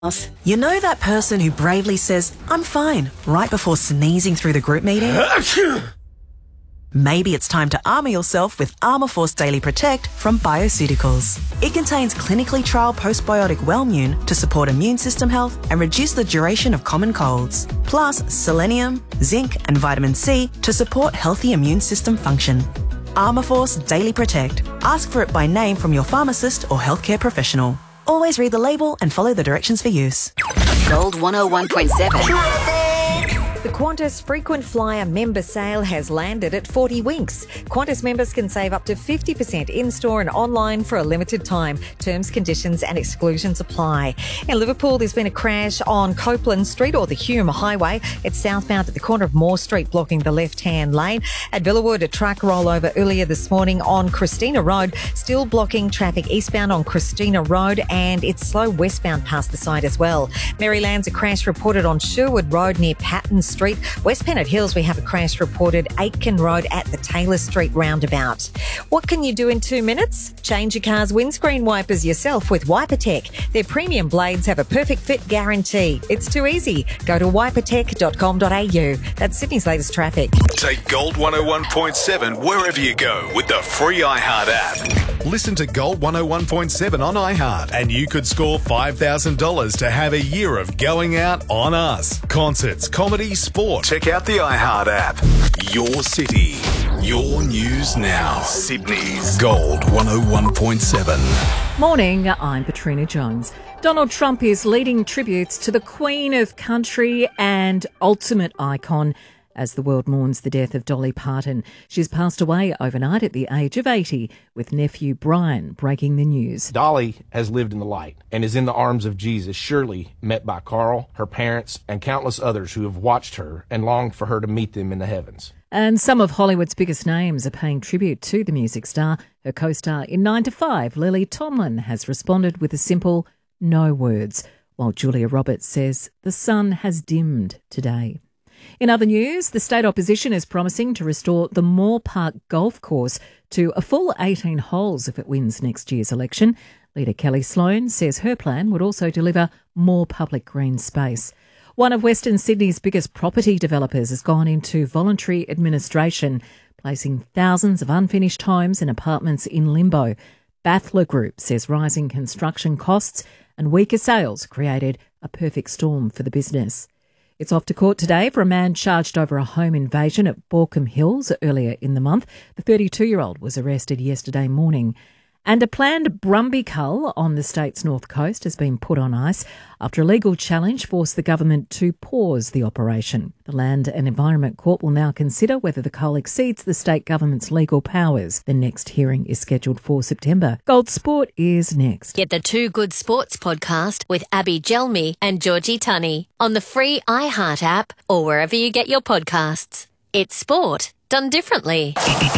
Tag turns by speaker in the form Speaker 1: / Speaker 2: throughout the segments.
Speaker 1: You know that person who bravely says, "I'm fine," right before sneezing through the group meeting? Maybe it's time to armour yourself with Armour Force Daily Protect from Bioceuticals. It contains clinically trialled postbiotic Wellmune to support immune system health and reduce the duration of common colds. Plus selenium, zinc and vitamin C to support healthy immune system function. Armour Force Daily Protect. Ask for it by name from your pharmacist or healthcare professional. Always read the label and follow the directions for use.
Speaker 2: Gold 101.7.
Speaker 3: The Qantas frequent flyer member sale has landed at 40 Winks. Qantas members can save up to 50% in-store and online for a limited time. Terms, conditions and exclusions apply. In Liverpool, there's been a crash on Copeland Street or the Hume Highway. It's southbound at the corner of Moore Street, blocking the left-hand lane. At Villawood, a truck rollover earlier this morning on Christina Road, still blocking traffic eastbound on Christina Road, and it's slow westbound past the site as well. Maryland's a crash reported on Sherwood Road near Patton Street. West Pennant Hills, we have a crash reported Aitken Road at the Taylor Street roundabout. What can you do in 2 minutes? Change your car's windscreen wipers yourself with WiperTech. Their premium blades have a perfect fit guarantee. It's too easy. Go to wipertech.com.au. That's Sydney's latest traffic.
Speaker 4: Take Gold 101.7 wherever you go with the free iHeart app. Listen to Gold 101.7 on iHeart and you could score $5,000 to have a year of going out on us. Concerts, comedy, sport. Check out the iHeart app. Your city, your news now. Sydney's Gold 101.7.
Speaker 5: Morning, I'm Katrina Jones. Donald Trump is leading tributes to the Queen of Country and ultimate icon as the world mourns the death of Dolly Parton. She's passed away overnight at the age of 80, with nephew Brian breaking the news.
Speaker 6: Dolly has lived in the light and is in the arms of Jesus, surely met by Carl, her parents, and countless others who have watched her and longed for her to meet them in the heavens.
Speaker 5: And some of Hollywood's biggest names are paying tribute to the music star. Her co-star in 9 to 5, Lily Tomlin, has responded with a simple no words, while Julia Roberts says the sun has dimmed today. In other news, the state opposition is promising to restore the Moore Park Golf Course to a full 18 holes if it wins next year's election. Leader Kelly Sloan says her plan would also deliver more public green space. One of Western Sydney's biggest property developers has gone into voluntary administration, placing thousands of unfinished homes and apartments in limbo. Bathler Group says rising construction costs and weaker sales created a perfect storm for the business. It's off to court today for a man charged over a home invasion at Borkham Hills earlier in the month. The 32-year-old was arrested yesterday morning. And a planned Brumby cull on the state's north coast has been put on ice after a legal challenge forced the government to pause the operation. The Land and Environment Court will now consider whether the cull exceeds the state government's legal powers. The next hearing is scheduled for September. Gold Sport is next.
Speaker 2: Get the Two Good Sports podcast with Abby Gelmi and Georgie Tunney on the free iHeart app or wherever you get your podcasts. It's sport done differently.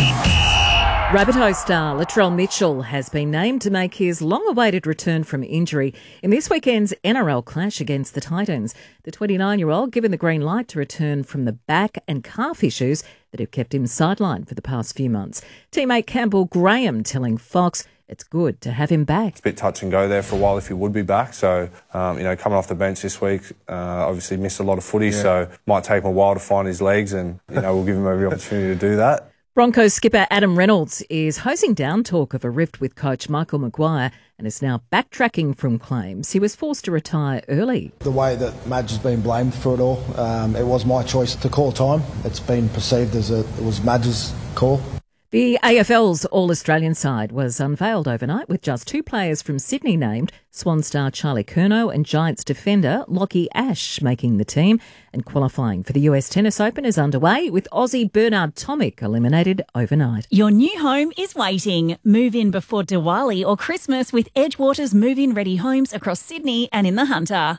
Speaker 5: Rabbitoh star Latrell Mitchell has been named to make his long-awaited return from injury in this weekend's NRL clash against the Titans. The 29-year-old given the green light to return from the back and calf issues that have kept him sidelined for the past few months. Teammate Campbell Graham telling Fox it's good to have him back.
Speaker 7: It's a bit touch and go there for a while if he would be back. So, coming off the bench this week, obviously missed a lot of footy, so might take him a while to find his legs and, we'll give him every opportunity to do that.
Speaker 5: Broncos skipper Adam Reynolds is hosing down talk of a rift with coach Michael Maguire and is now backtracking from claims he was forced to retire early.
Speaker 8: The way that Madge has been blamed for it all, it was my choice to call time. It's been perceived as it was Madge's call.
Speaker 5: The AFL's All-Australian side was unveiled overnight with just 2 players from Sydney named, Swan star Charlie Curnow and Giants defender Lockie Ash making the team. And qualifying for the US Tennis Open is underway with Aussie Bernard Tomic eliminated overnight.
Speaker 9: Your new home is waiting. Move in before Diwali or Christmas with Edgewater's move-in ready homes across Sydney and in the Hunter.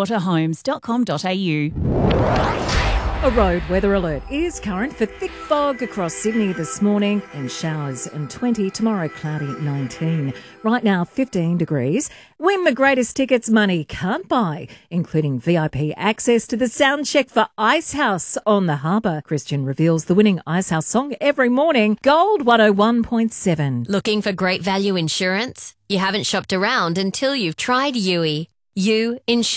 Speaker 9: edgewaterhomes.com.au.
Speaker 5: A road weather alert is current for thick fog across Sydney this morning and showers and 20, tomorrow cloudy 19. Right now 15 degrees. Win the greatest tickets money can't buy, including VIP access to the soundcheck for Icehouse on the Harbour. Christian reveals the winning Icehouse song every morning. Gold 101.7.
Speaker 2: Looking for great value insurance? You haven't shopped around until you've tried Yui. You insure.